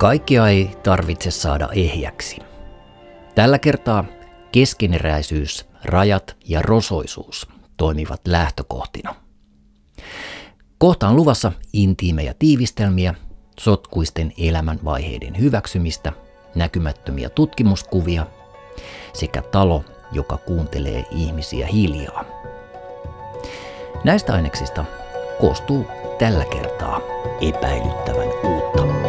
Kaikkia ei tarvitse saada ehjäksi. Tällä kertaa keskeneräisyys, rajat ja rosoisuus toimivat lähtökohtina. Kohta on luvassa intiimejä tiivistelmiä, sotkuisten elämänvaiheiden hyväksymistä, näkymättömiä tutkimuskuvia sekä talo, joka kuuntelee ihmisiä hiljaa. Näistä aineksista koostuu tällä kertaa epäilyttävän uutta.